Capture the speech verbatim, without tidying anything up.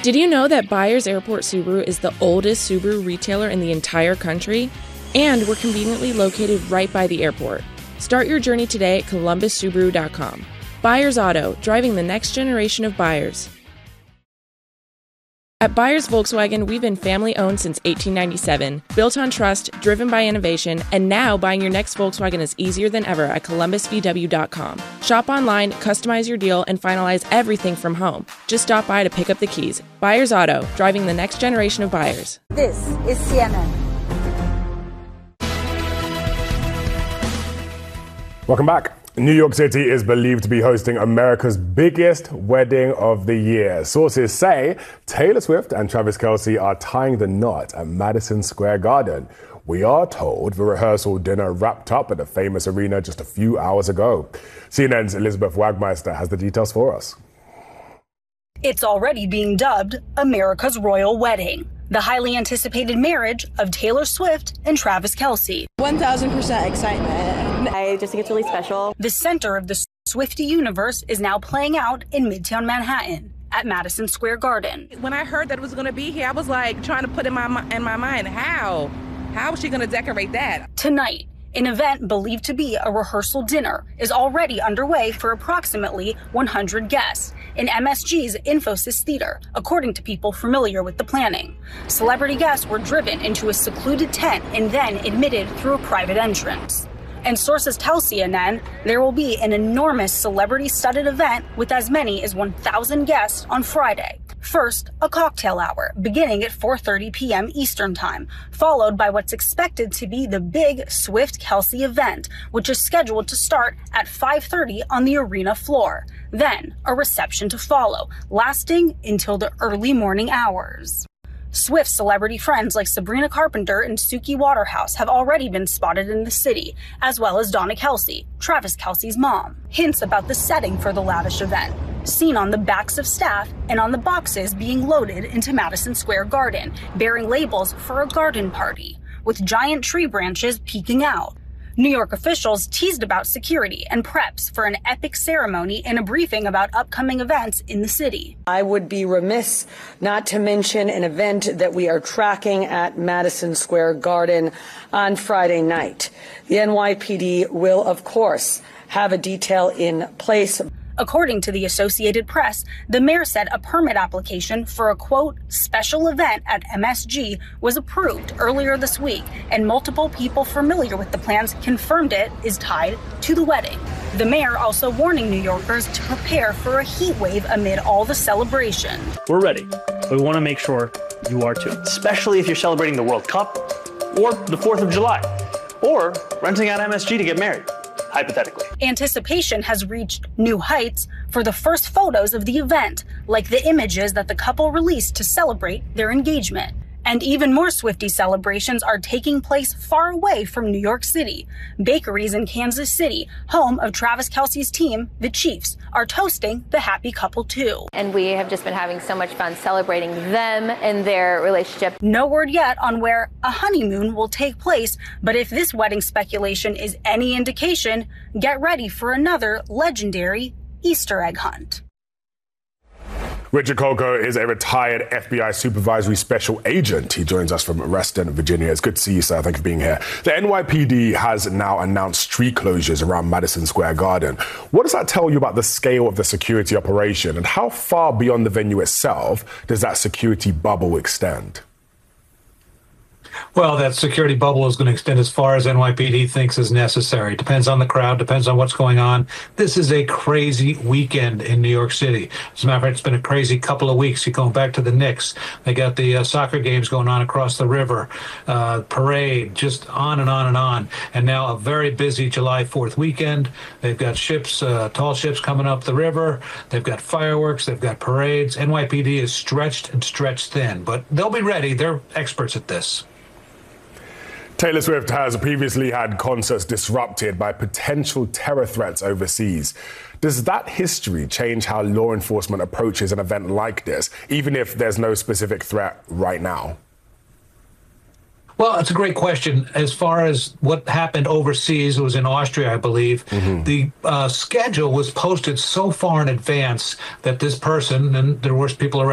Did you know that Byers Airport Subaru is the oldest Subaru retailer in the entire country? And we're conveniently located right by the airport. Start your journey today at columbus subaru dot com. Byers Auto, driving the next generation of buyers. At Byers Volkswagen, we've been family-owned since eighteen ninety-seven, built on trust, driven by innovation, and now buying your next Volkswagen is easier than ever at columbus v w dot com. Shop online, customize your deal, and finalize everything from home. Just stop by to pick up the keys. Byers Auto, driving the next generation of buyers. This is C N N. Welcome back. New York City is believed to be hosting America's biggest wedding of the year. Sources say Taylor Swift and Travis Kelce are tying the knot at Madison Square Garden. We are told the rehearsal dinner wrapped up at the famous arena just a few hours ago. C N N's Elizabeth Wagmeister has the details for us. It's already being dubbed America's Royal Wedding, the highly anticipated marriage of Taylor Swift and Travis Kelce. one thousand percent excitement. I just think it's really special. The center of the Swiftie universe is now playing out in Midtown Manhattan at Madison Square Garden. When I heard that it was going to be here, I was like trying to put in my in my mind, how? How is she going to decorate that? Tonight, an event believed to be a rehearsal dinner is already underway for approximately one hundred guests in M S G's Infosys Theater, according to people familiar with the planning. Celebrity guests were driven into a secluded tent and then admitted through a private entrance. And sources tell C N N there will be an enormous celebrity-studded event with as many as one thousand guests on Friday. First, a cocktail hour beginning at four thirty p.m. Eastern Time, followed by what's expected to be the big Swift-Kelce event, which is scheduled to start at five thirty on the arena floor. Then, a reception to follow, lasting until the early morning hours. Swift celebrity friends like Sabrina Carpenter and Suki Waterhouse have already been spotted in the city, as well as Donna Kelce, Travis Kelce's mom. Hints about the setting for the lavish event, seen on the backs of staff and on the boxes being loaded into Madison Square Garden, bearing labels for a garden party, with giant tree branches peeking out. New York officials teased about security and preps for an epic ceremony in a briefing about upcoming events in the city. I would be remiss not to mention an event that we are tracking at Madison Square Garden on Friday night. The N Y P D will, of course, have a detail in place. According to the Associated Press, the mayor said a permit application for a, quote, special event at M S G was approved earlier this week, and multiple people familiar with the plans confirmed it is tied to the wedding. The mayor also warning New Yorkers to prepare for a heat wave amid all the celebration. We're ready, but we want to make sure you are too, especially if you're celebrating the World Cup or the fourth of July, or renting out M S G to get married. Hypothetically. Anticipation has reached new heights for the first photos of the event, like the images that the couple released to celebrate their engagement. And even more Swiftie celebrations are taking place far away from New York City. Bakeries in Kansas City, home of Travis Kelce's team, the Chiefs, are toasting the happy couple too. And we have just been having so much fun celebrating them and their relationship. No word yet on where a honeymoon will take place, but if this wedding speculation is any indication, get ready for another legendary Easter egg hunt. Richard Kolko is a retired F B I supervisory special agent. He joins us from Reston, Virginia. It's good to see you, sir. Thank you for being here. The N Y P D has now announced street closures around Madison Square Garden. What does that tell you about the scale of the security operation, and how far beyond the venue itself does that security bubble extend? Well, that security bubble is going to extend as far as N Y P D thinks is necessary. Depends on the crowd, depends on what's going on. This is a crazy weekend in New York City. As a matter of fact, it's been a crazy couple of weeks. You're going back to the Knicks. They got the uh, soccer games going on across the river, uh, parade, just on and on and on. And now a very busy July fourth weekend. They've got ships, uh, tall ships coming up the river. They've got fireworks. They've got parades. N Y P D is stretched and stretched thin, but they'll be ready. They're experts at this. Taylor Swift has previously had concerts disrupted by potential terror threats overseas. Does that history change how law enforcement approaches an event like this, even if there's no specific threat right now? Well, it's a great question. As far as what happened overseas, it was in Austria, I believe. Mm-hmm. The uh, schedule was posted so far in advance that this person, and there were people around,